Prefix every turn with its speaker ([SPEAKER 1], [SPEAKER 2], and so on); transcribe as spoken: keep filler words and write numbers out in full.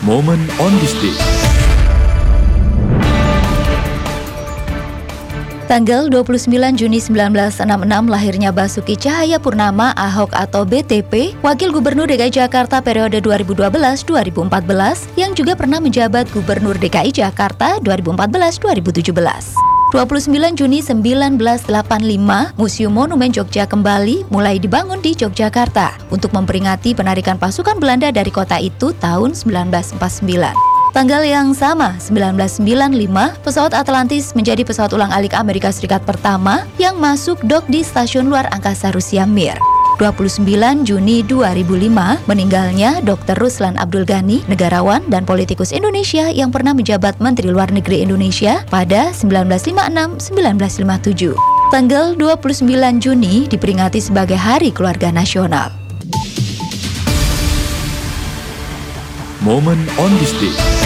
[SPEAKER 1] Moment on this day.
[SPEAKER 2] Tanggal dua puluh sembilan Juni seribu sembilan ratus enam puluh enam lahirnya Basuki Cahayapurnama Ahok atau B T P, Wakil Gubernur D K I Jakarta periode dua ribu dua belas sampai dua ribu empat belas, yang juga pernah menjabat Gubernur D K I Jakarta dua ribu empat belas sampai dua ribu tujuh belas. dua puluh sembilan Juni seribu sembilan ratus delapan puluh lima, Museum Monumen Jogja kembali mulai dibangun di Yogyakarta untuk memperingati penarikan pasukan Belanda dari kota itu tahun seribu sembilan ratus empat puluh sembilan. Tanggal yang sama, seribu sembilan ratus sembilan puluh lima, pesawat Atlantis menjadi pesawat ulang-alik Amerika Serikat pertama yang masuk dok di Stasiun Luar Angkasa Rusia Mir. dua puluh sembilan Juni dua ribu lima, meninggalnya Doktor Ruslan Abdul Ghani, negarawan dan politikus Indonesia yang pernah menjabat Menteri Luar Negeri Indonesia pada seribu sembilan ratus lima puluh enam sampai seribu sembilan ratus lima puluh tujuh. Tanggal dua puluh sembilan Juni diperingati sebagai Hari Keluarga Nasional.
[SPEAKER 1] Moment on this day.